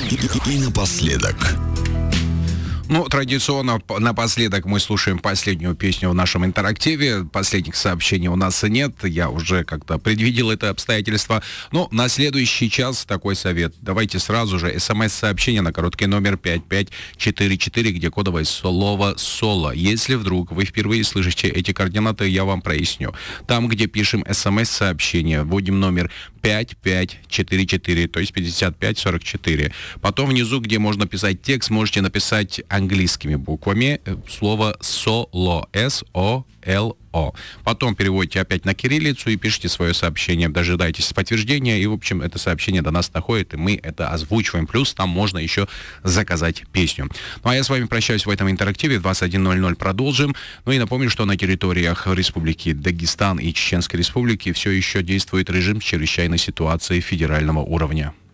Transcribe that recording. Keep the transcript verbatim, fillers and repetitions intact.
И, и напоследок. Ну, традиционно напоследок мы слушаем последнюю песню в нашем интерактиве. Последних сообщений у нас нет. Я уже как-то предвидел это обстоятельство. Но на следующий час такой совет. Давайте сразу же смс-сообщение на короткий номер пять пять четыре четыре, где кодовое слово «соло». Если вдруг вы впервые слышите эти координаты, я вам проясню. Там, где пишем смс-сообщение, вводим номер пять пять четыре четыре, то есть пятьдесят пять сорок четыре. Потом внизу, где можно писать текст, можете написать английскими буквами слово «соло», эс о эл о. Потом переводите опять на кириллицу и пишите свое сообщение. Дожидайтесь подтверждения, и, в общем, это сообщение до нас доходит, и мы это озвучиваем. Плюс там можно еще заказать песню. Ну, а я с вами прощаюсь в этом интерактиве. В двадцать один ноль ноль продолжим. Ну и напомню, что на территориях Республики Дагестан и Чеченской Республики все еще действует режим чрезвычайной ситуации федерального уровня.